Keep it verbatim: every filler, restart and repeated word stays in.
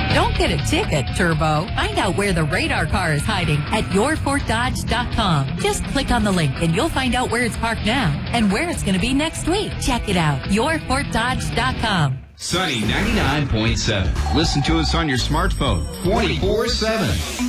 Don't get a ticket, Turbo. Find out where the radar car is hiding at your fort dodge dot com. Just click on the link and you'll find out where it's parked now and where it's going to be next week. Check it out. your fort dodge dot com. Sunny ninety-nine point seven. Listen to us on your smartphone twenty-four seven.